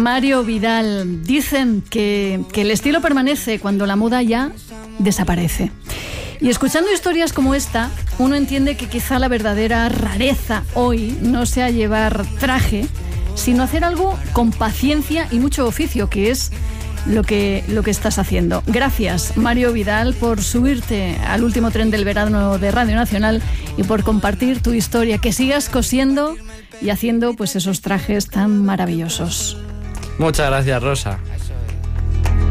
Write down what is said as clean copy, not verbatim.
Mario Vidal. Dicen que el estilo permanece cuando la moda ya desaparece. Y escuchando historias como esta, uno entiende que quizá la verdadera rareza hoy no sea llevar traje, sino hacer algo con paciencia y mucho oficio, que es lo que estás haciendo. Gracias, Mario Vidal, por subirte al último tren del verano de Radio Nacional y por compartir tu historia. Que sigas cosiendo y haciendo pues esos trajes tan maravillosos. Muchas gracias, Rosa.